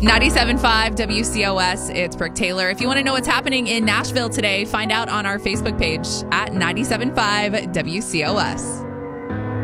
97.5 WCOS, it's Brooke Taylor. If you want to know what's happening in Nashville today, find out on our Facebook page at 97.5 WCOS.